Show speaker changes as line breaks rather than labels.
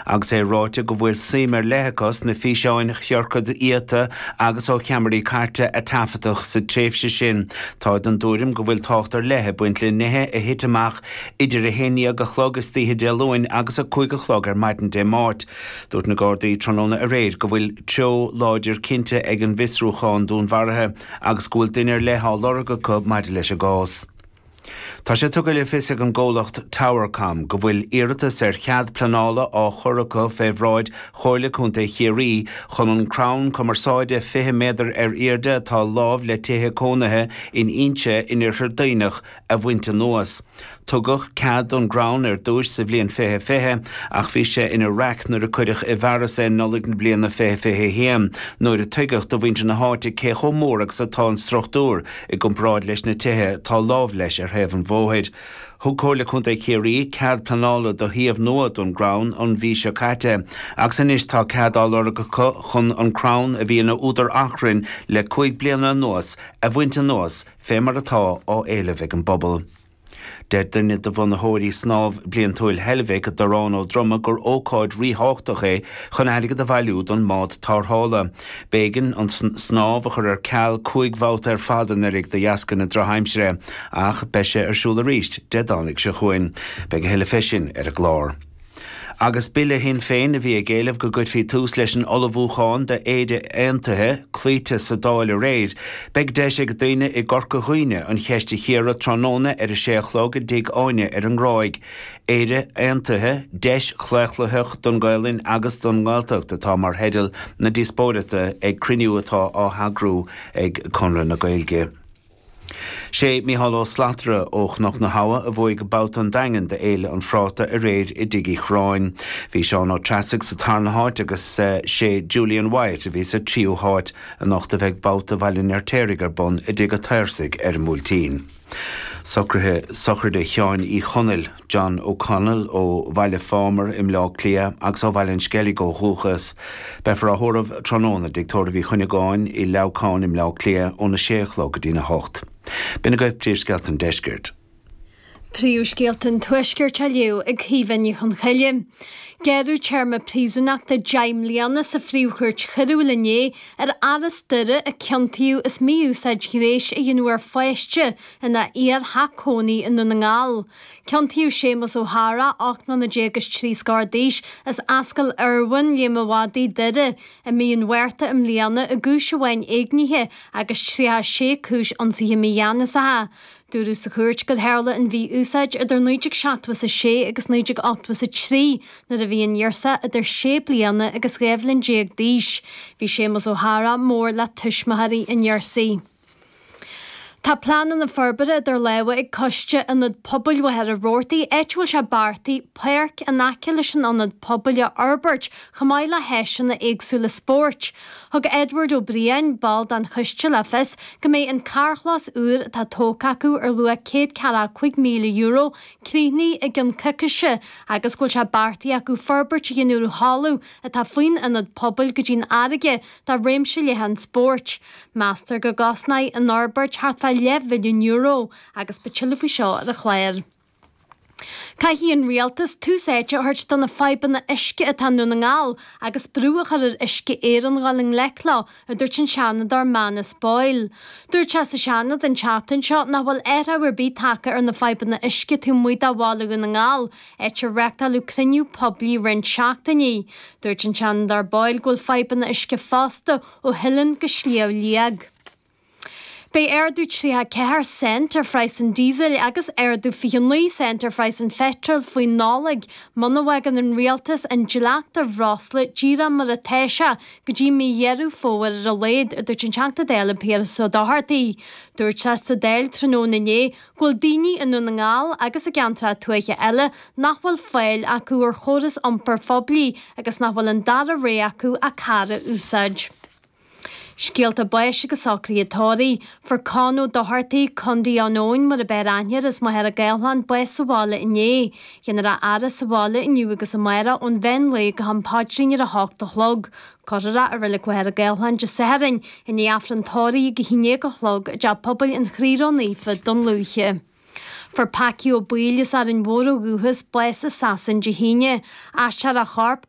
agus é ráite go bhfuil símar lethechas na físeáin cheorcad iata agus ó cheamarí carte a tafatach sa tréfhse sin. Tá an dúrim go bhfuil táchtar lethe buint le nethe a hitamach idir a héine a go chlogus títhe déalúin agus a chuig go chlog ar maidin dé mát. Dúirt na Gardaí tróna a réir go bhfuil teo láidir cinnte ag an visrúcháin dún bhartha agus go bhfuil duine lethá lorga cub maidin leis a gás. Tá sé tugail le fiosig an ggólacht Towercam go bhfuil iiritas ar chead planála á chorracha féhráid chóirla chunta chéirí chun an Crown cumarsáide 50 méadar ar irde tá lámh le tithe cónathe in inse inar daoinech a bhainte nuas. Tugach cad an Crown ar dúis sa bblion 50 ach bhí sé ina raic nuair a chuideach i bhhearras é nolig na bliana na 50 héam nuair a tuigech do bhainte na háite cécho mórach sa tá an struchtúr i gcompráid leis na tithe tá lámh leis ar heamh bóid. Thug cóirla chunta chéirí cad planála do thaobh nua don Crown an bhí se caite, ach san is tá cad álarga chun an Crown a bhíonna údar achrann le 5 bliana nuas a bhainte nuas fé mar atá ó éileh ag an bobbal. Deirne do bhna hóirí snámh blion túil helvéic a dorán ó droma gur ócáid ríthachtaach é chun aige a bhailiúd an mád tarthála. Bégan an snámh a chur ar ceall 5 bhát ar fadan ar ag de jascan na Droheimsre ach beise arsúla ríist dedánig se chuin, beag a heile fesin ar a glár. Agus bille hin féin a bhí a géalamh go gcuid fí tús leis an olabhúcháin de éide aontaithe clúite sa dáil a réid, beag deise go daoine i gcorca chuoine an cheiste chéara tróna ar a séachlóg a dig áine ar an gráig. Éide aontaithe deis chléchlathacht don Gaelin agus don Gaeltacht atá mar heideal na dispóidete ag criniú atá á thagrú ag Conradh na Gaeilge. Sé Mícheál Ó Slatra óch nach na hawa a bhuaig about an dagan de éile an fráta a réir i digi chráin. Bhí seán ó trasig sa tarnaháit agus sé Julian Wyatt a bhí sa tríúháit a nachta bheith bauta bhailin ar téirigar bon i dig a teirsig ar múltín. Sochar de cheáin í chonil John O'Connell ó bhaile fámar im lá clia agus ó bhailin scellig ó thuchas. Befar a thuramh tróna dictóra bhí chuineáin i leabháin im lá clia ó na séachló go dtína hocht. Bina goibh príomhscealt an deisgirt.
Príomhscéalt an tuisgirt a liú ag híhanne chun chaile. Geadú tearma príosúnach de Jaimlianna sa phríomhchuirt chuúlané ar aras duire a ceantaíú is míúsaid gréis a dionúar feiste ina ar hacóní in na ngáil. Ceantaíú Séamus O'Hara 8 Gardaíis as ascail Irwin léamhádaí duire a míon huirta im líana a gúisehhain éagnithe agus 36 cúis an sa himíana sa. Dúrú sa chuirt go heirla an bhí úsáid idir 97 was a 6 agus 98 was a 3 na a bhí an dhearsa idir 6 bliana agus réimhlinn 10 díis. Bhí Séamus O'Hara mór le tuismathaí in dhearsaí. Tá plán na forbere idir leha ag coiste inad pobl wahar a rórtaí éitúil se bartaí péirc a naciilisin anad pobl a Albert chamáile heisin na éagsúla sport. Thug Edward O'Brien bald an chuiste lefis go méid an carchlas úr tá tócaú ar lua 145 milliún euro críní ag an ciceise agus gúil se bartaí acu forbert ghinúrú hallú a tá faoin inad pobl go dtín aige tá réimse lehan sport. Master go gasnaid an Albert hart 11 milliún euro agus betilfa seo ar a chléir. Caithí an rialtas túsáite thuirt don na feiban na isce a tanú na ngáil agus brúach ar isce éan gáling lechlá a dúirt sin seanad ar mana spáil. Dúirt se sa seanad an chatan seo na bhfuil éarhar bí take ar na feiban na isce tú muid a bhála na ngáil éit ar rectalú criniú poblí rinn seachtaní. Dúirt sin seanad ar báil ghfuil feiban na isce fásta ó hilann go slíomh liag. Bei airdú 34 cent ar freisin diesel agus airdú 49 cent ar freisin fetrol faoin nálaigh manahhagan an rialtas an gileacht ar bhrásla díra mar a teise go dtí míhéarú fóhar ar a léad a dúirt an teachta déil an péar so dáhartaí. Dúirt se sa déil tróna né ghfuil daoine inú na ngáil agus a gantra tuaiche eile nach bhfuil féil acu ar choras ampar phoblí agus nach bhfuil an dara ré acu a cara úsáid. Scialta báis agus sacraí atáraí, for cáú dohartaí chundaí anóin mar a beir aithnear is maithar a Gaelhan bues sa bhála inné. Dhéanaar a aras sa bhála inniu agus a maira ón bhein le go han páidrín ar a hácht a chlog. Corra a rilik weir a Gaelhan de seharin in í afran táraí go híné go chlog a deab pobl in chríron ífa don lúche. For paci ó buílis ar an bhór ó gúhas bues a sasan de híine, as ar a charp